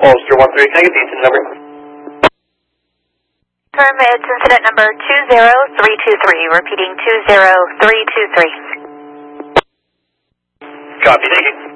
Ulster 1-3, can I get the incident number? It's incident number 20323, repeating 20323. Copy, thank you.